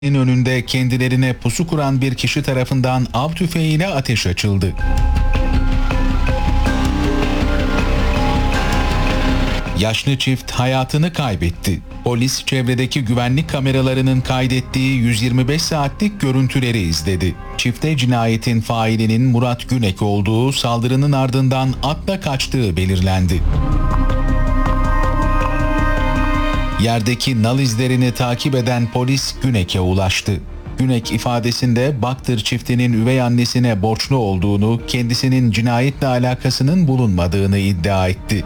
önünde kendilerine pusu kuran bir kişi tarafından av tüfeğiyle ateş açıldı. Yaşlı çift hayatını kaybetti. Polis çevredeki güvenlik kameralarının kaydettiği 125 saatlik görüntüleri izledi. Çifte cinayetin failinin Murat Günek olduğu, saldırının ardından atla kaçtığı belirlendi. Yerdeki nal izlerini takip eden polis Günek'e ulaştı. Günek ifadesinde Baktır çiftinin üvey annesine borçlu olduğunu, kendisinin cinayetle alakasının bulunmadığını iddia etti.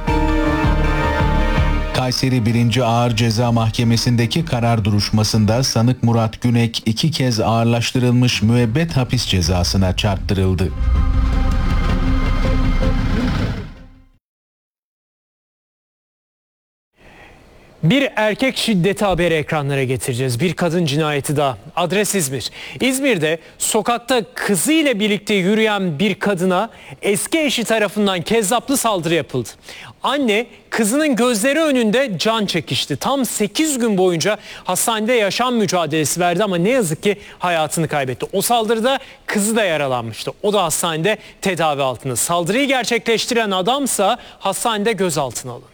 Kayseri 1. Ağır Ceza Mahkemesi'ndeki karar duruşmasında sanık Murat Günek 2 kez ağırlaştırılmış müebbet hapis cezasına çarptırıldı. Bir erkek şiddeti haberi ekranlara getireceğiz. Bir kadın cinayeti daha. Adres İzmir. İzmir'de sokakta kızı ile birlikte yürüyen bir kadına eski eşi tarafından kezzaplı saldırı yapıldı. Anne kızının gözleri önünde can çekişti. Tam 8 gün boyunca hastanede yaşam mücadelesi verdi ama ne yazık ki hayatını kaybetti. O saldırıda kızı da yaralanmıştı. O da hastanede tedavi altında. Saldırıyı gerçekleştiren adamsa hastanede gözaltına alındı.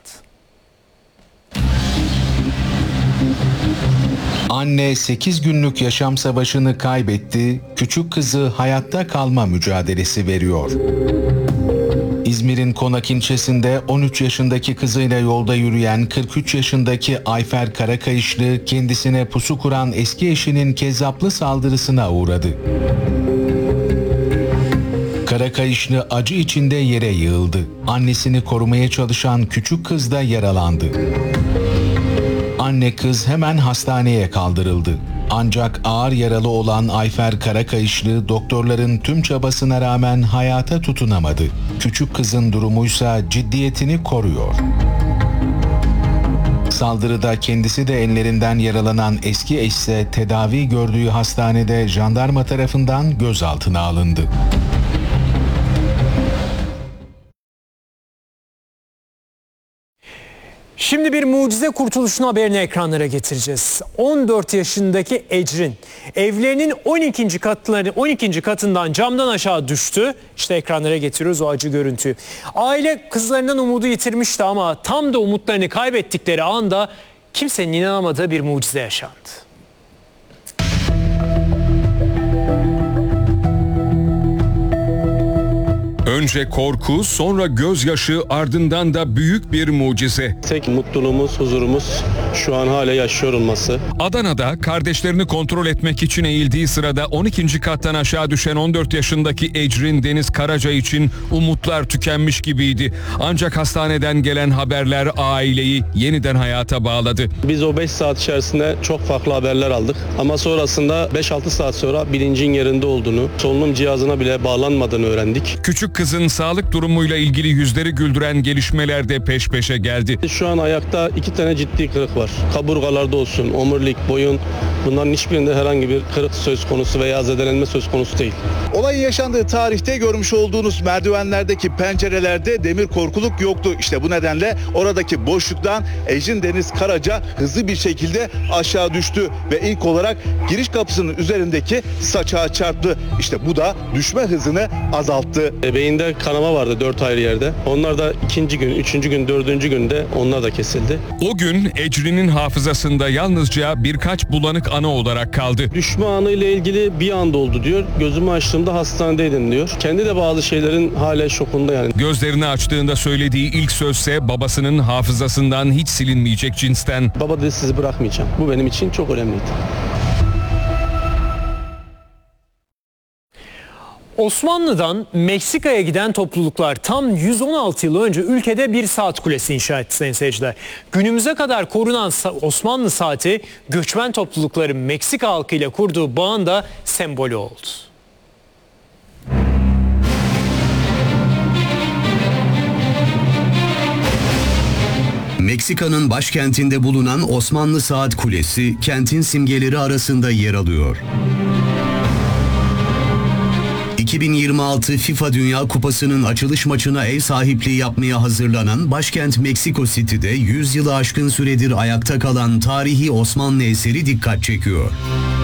Anne 8 günlük yaşam savaşını kaybetti, küçük kızı hayatta kalma mücadelesi veriyor. İzmir'in Konak ilçesinde 13 yaşındaki kızıyla yolda yürüyen 43 yaşındaki Ayfer Karakayışlı, kendisine pusu kuran eski eşinin kezzaplı saldırısına uğradı. Karakayışlı acı içinde yere yığıldı. Annesini korumaya çalışan küçük kız da yaralandı. Anne kız hemen hastaneye kaldırıldı. Ancak ağır yaralı olan Ayfer Karakayışlı doktorların tüm çabasına rağmen hayata tutunamadı. Küçük kızın durumuysa ciddiyetini koruyor. Saldırıda kendisi de ellerinden yaralanan eski eş ise tedavi gördüğü hastanede jandarma tarafından gözaltına alındı. Şimdi bir mucize kurtuluşun haberini ekranlara getireceğiz. 14 yaşındaki Ecrin evlerinin 12. katından camdan aşağı düştü. İşte ekranlara getiriyoruz o acı görüntüyü. Aile kızlarından umudu yitirmişti ama tam da umutlarını kaybettikleri anda kimsenin inanamadığı bir mucize yaşandı. Önce korku, sonra gözyaşı, ardından da büyük bir mucize. Tek mutluluğumuz, huzurumuz şu an hala yaşıyor olması. Adana'da kardeşlerini kontrol etmek için eğildiği sırada 12. kattan aşağı düşen 14 yaşındaki Ecrin Deniz Karaca için umutlar tükenmiş gibiydi. Ancak hastaneden gelen haberler aileyi yeniden hayata bağladı. Biz o 5 saat içerisinde çok farklı haberler aldık. Ama sonrasında 5-6 saat sonra bilincin yerinde olduğunu, solunum cihazına bile bağlanmadığını öğrendik. Küçük kızın sağlık durumuyla ilgili yüzleri güldüren gelişmeler de peş peşe geldi. Şu an ayakta 2 tane ciddi kırık var. Kaburgalarda olsun, omurilik, boyun, bunların hiçbirinde herhangi bir kırık söz konusu veya zedelenme söz konusu değil. Olayın yaşandığı tarihte görmüş olduğunuz merdivenlerdeki pencerelerde demir korkuluk yoktu. İşte bu nedenle oradaki boşluktan Ecrin Deniz Karaca hızlı bir şekilde aşağı düştü ve ilk olarak giriş kapısının üzerindeki saçağa çarptı. İşte bu da düşme hızını azalttı. Beyinde kanama vardı 4 ayrı yerde. Onlar da 2. gün, 3. gün, 4. günde onlar da kesildi. O gün Ecrin'in hafızasında yalnızca birkaç bulanık anı olarak kaldı. Düşme anı ile ilgili bir anda oldu diyor. Gözümü açtığımda hastanedeydim diyor. Kendi de bazı şeylerin hala şokunda yani. Gözlerini açtığında söylediği ilk sözse babasının hafızasından hiç silinmeyecek cinsten. Baba dedi sizi bırakmayacağım. Bu benim için çok önemliydi. Osmanlı'dan Meksika'ya giden topluluklar tam 116 yıl önce ülkede bir saat kulesi inşa etti sayın seyirciler. Günümüze kadar korunan Osmanlı saati göçmen toplulukların Meksika halkıyla kurduğu bağın da sembolü oldu. Meksika'nın başkentinde bulunan Osmanlı Saat Kulesi kentin simgeleri arasında yer alıyor. 2026 FIFA Dünya Kupası'nın açılış maçına ev sahipliği yapmaya hazırlanan başkent Meksiko City'de 100 yılı aşkın süredir ayakta kalan tarihi Osmanlı eseri dikkat çekiyor.